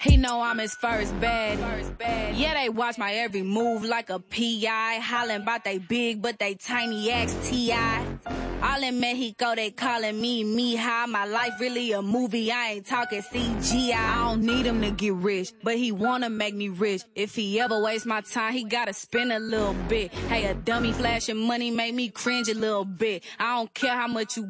He know I'm his first bad. Yeah, they watch my every move like a PI. Hollin' about they big, but they tiny ass T.I. All in Mexico, they calling me Mija. My life really a movie, I ain't talking CGI. I don't need him to get rich, but he wanna make me rich. If he ever waste my time, he gotta spend a little bit. Hey, a dummy flashing money make me cringe a little bit. I don't care how much you